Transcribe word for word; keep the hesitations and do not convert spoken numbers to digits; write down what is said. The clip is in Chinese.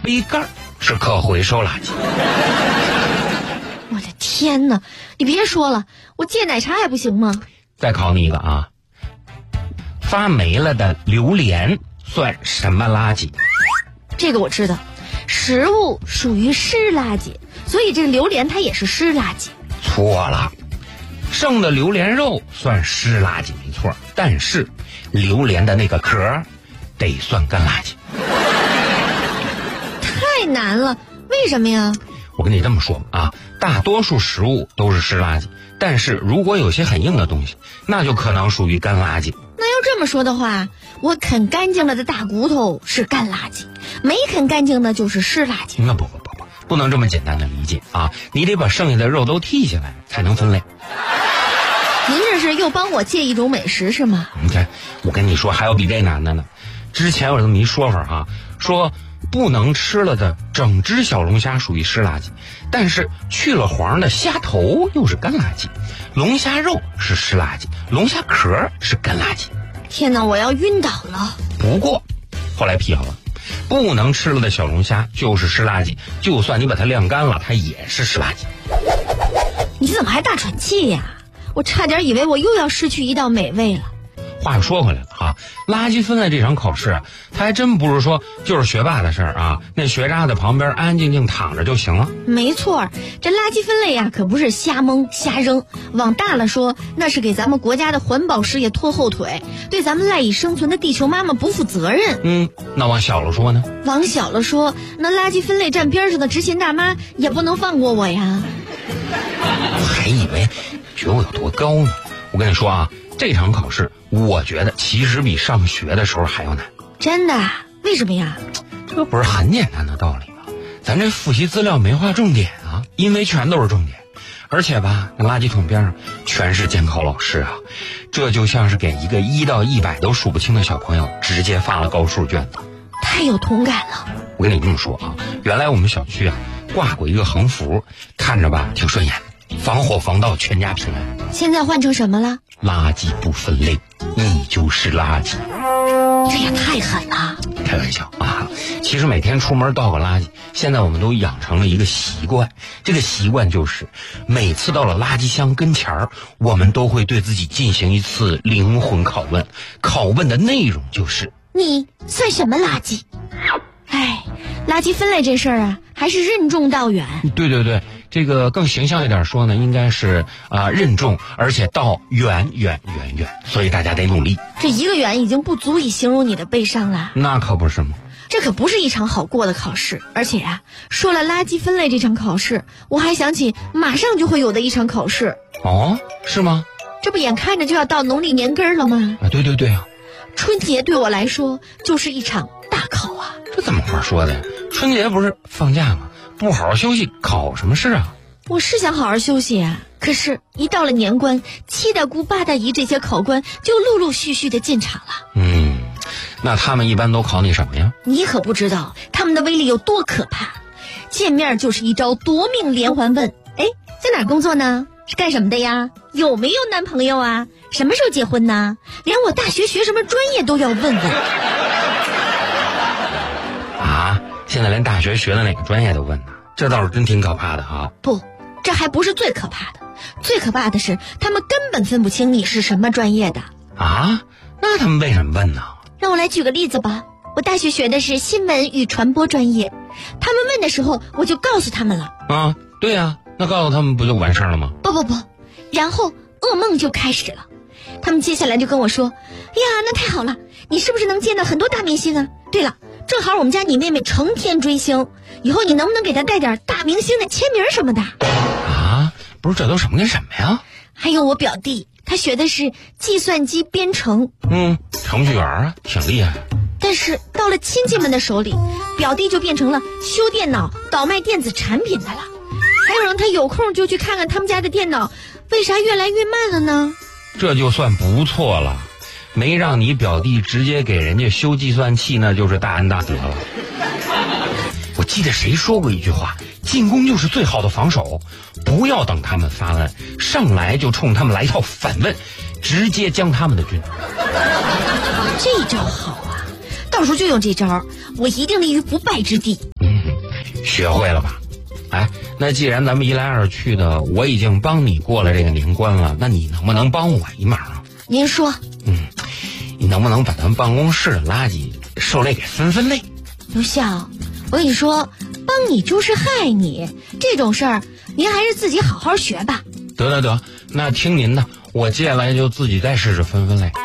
杯盖是可回收垃圾。 我的天哪，你别说了，我戒奶茶还不行吗？ 再考你一个啊，发霉了的榴莲算什么垃圾？ 这个我知道，食物属于湿垃圾，所以这个榴莲它也是湿垃圾。 错了，剩的榴莲肉算湿垃圾没错，但是榴莲的那个壳得算干垃圾。 太难了，为什么呀？ 我跟你这么说啊，大多数食物都是湿垃圾，但是如果有些很硬的东西，那就可能属于干垃圾。 那要这么说的话，我啃干净了的大骨头是干垃圾，没啃干净的就是湿垃圾。 那不不不不，不能这么简单的理解啊！你得把剩下的肉都剔下来才能分类。 您这是又帮我戒一种美食是吗？ 你看，我跟你说，还有比这难的呢。之前有这么一说法啊，说不能吃了的整只小龙虾属于湿垃圾，但是去了黄的虾头又是干垃圾，龙虾肉是湿垃圾，龙虾壳是干垃圾。 天哪，我要晕倒了。 不过后来辟谣了，不能吃了的小龙虾就是湿垃圾，就算你把它晾干了，它也是湿垃圾。 你怎么还大喘气呀？我差点以为我又要失去一道美味了。 话又说回来了哈，垃圾分类这场考试啊，它还真不是说就是学霸的事儿啊，那学渣在旁边安安静静躺着就行了。 没错，这垃圾分类呀、啊，可不是瞎蒙瞎扔，往大了说，那是给咱们国家的环保事业拖后腿，对咱们赖以生存的地球妈妈不负责任。 嗯，那往小了说呢？ 往小了说，那垃圾分类站边上的执勤大妈也不能放过我呀。 我还以为觉得我有多高呢。我跟你说啊，这场考试我觉得其实比上学的时候还要难。 真的？为什么呀？ 这不是很简单的道理吗？咱这复习资料没划重点啊，因为全都是重点，而且吧，那垃圾桶边上全是监考老师啊，这就像是给一个一到一百都数不清的小朋友直接发了高数卷子。 太有同感了。 我跟你这么说啊，原来我们小区啊挂过一个横幅，看着吧挺顺眼，防火防盗全家平安。 现在换成什么了？ 垃圾不分类，你就是垃圾。 这也太狠了。 开玩笑啊，其实每天出门倒个垃圾，现在我们都养成了一个习惯，这个习惯就是每次到了垃圾箱跟前儿，我们都会对自己进行一次灵魂拷问，拷问的内容就是你算什么垃圾？哎，垃圾分类这事儿啊，还是任重道远。 对对对，这个更形象一点说呢，应该是啊、呃、任重，而且道远远远远，所以大家得努力。 这一个远已经不足以形容你的悲伤了。 那可不是吗？ 这可不是一场好过的考试，而且啊，说了垃圾分类这场考试，我还想起马上就会有的一场考试。 哦，是吗？ 这不眼看着就要到农历年根儿了吗？ 啊，对对对啊， 春节对我来说就是一场大考啊。 这怎么话说的？春节不是放假吗？不好好休息，考什么试啊？ 我是想好好休息啊，可是一到了年关，七大姑八大姨这些考官就陆陆续续的进场了。 嗯，那他们一般都考你什么呀？ 你可不知道他们的威力有多可怕，见面就是一招夺命连环问。哎，在哪儿工作呢？是干什么的呀？有没有男朋友啊？什么时候结婚呢？连我大学学什么专业都要问问。 啊，现在连大学学的哪个专业都问呢？这倒是真挺可怕的啊。 不，这还不是最可怕的，最可怕的是他们根本分不清你是什么专业的。 啊？那他们为什么问呢？ 让我来举个例子吧。我大学学的是新闻与传播专业，他们问的时候我就告诉他们了。 啊，对呀、啊，那告诉他们不就完事儿了吗？ 不不不，然后噩梦就开始了。他们接下来就跟我说，哎呀，那太好了，你是不是能见到很多大明星啊？对了，正好我们家你妹妹成天追星，以后你能不能给她带点大明星的签名什么的？ 啊，不是，这都什么跟什么呀？ 还有我表弟，他学的是计算机编程。 嗯，程序员啊，挺厉害。 但是到了亲戚们的手里，表弟就变成了修电脑、倒卖电子产品的了。还有让他有空就去看看他们家的电脑，为啥越来越慢了呢？ 这就算不错了，没让你表弟直接给人家修计算器，那就是大恩大德了。我记得谁说过一句话，进攻就是最好的防守，不要等他们发问，上来就冲他们来一套反问，直接将他们的军。 这招好啊，到时候就用这招，我一定立于不败之地。 嗯， 学会了吧？哎，那既然咱们一来二去的，我已经帮你过了这个年关了，那你能不能帮我一忙啊？ 您说。 嗯，你能不能把咱们办公室的垃圾受累给分分类？ 刘笑，我跟你说，帮你就是害你，这种事儿您还是自己好好学吧。 得得得，那听您的，我接下来就自己再试试分分类。